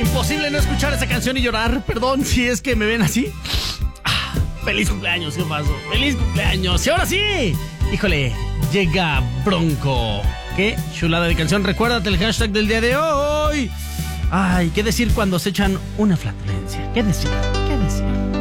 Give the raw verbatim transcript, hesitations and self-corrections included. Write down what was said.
imposible no escuchar esa canción y llorar. Perdón si es que me ven así. Ah, feliz cumpleaños, ¿qué pasó? Feliz cumpleaños. Y ahora sí, híjole, llega Bronco. Qué chulada de canción. Recuérdate el hashtag del día de hoy. Ay, ¿qué decir cuando se echan una flatulencia? ¿Qué decir? ¿Qué decir?